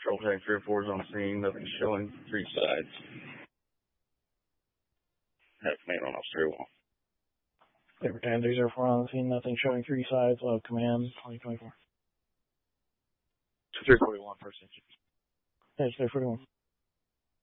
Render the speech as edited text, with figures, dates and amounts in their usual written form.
Patrol Tank 304 is on scene. Nothing showing. 3 sides. Have command on officer 1. Paper 10 304 on the scene. Nothing showing. 3 sides. Low command 2024. 341 first engine. Page 341.